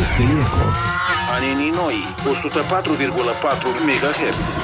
este Eco. Anenii Noi, 104,4 MHz.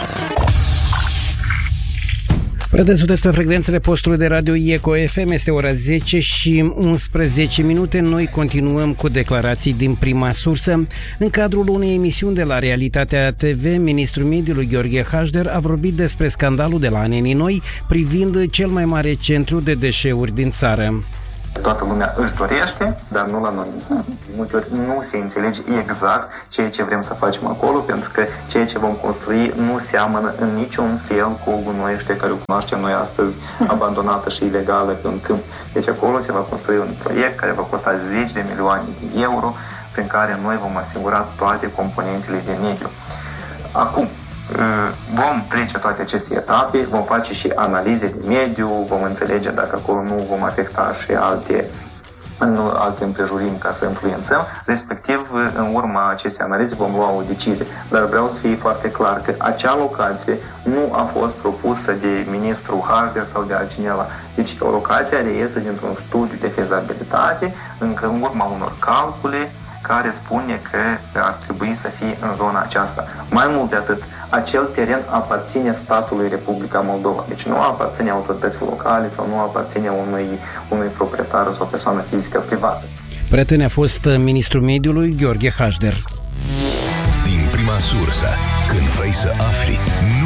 Vedeți despre frecvențele postului de radio Eco FM, este ora 10 și 11 minute. Noi continuăm cu declarații din prima sursă. În cadrul unei emisiuni de la Realitatea TV, ministrul mediului Gheorghe Hașder a vorbit despre scandalul de la Anenii Noi privind cel mai mare centru de deșeuri din țară. Toată lumea își dorește, dar nu la noi. Multe ori nu se înțelege exact ceea ce vrem să facem acolo, pentru că ceea ce vom construi nu seamănă în niciun fel cu gunoiște care o cunoaștem noi astăzi, abandonată și ilegală pe un câmp. Deci acolo se va construi un proiect care va costa zeci de milioane de euro, prin care noi vom asigura toate componentele de mediu. Acum, vom trece toate aceste etape, vom face și analize de mediu, vom înțelege dacă acolo nu vom afecta și alte împrejurimi ca să influențăm, respectiv în urma acestei analize vom lua o decizie. Dar vreau să fie foarte clar că acea locație nu a fost propusă de ministrul Hașder sau de altcineva. Deci o locație reiese dintr-un studiu de fezabilitate în urma unor calcule care spune că ar trebui să fie în zona aceasta. Mai mult de atât, acel teren aparține statului Republica Moldova. Deci nu aparține autorității locale sau nu aparține unui proprietar sau persoană fizică privată. Prieten a fost ministrul mediului Gheorghe Hașder. Din prima sursă, când vrei să afli, nu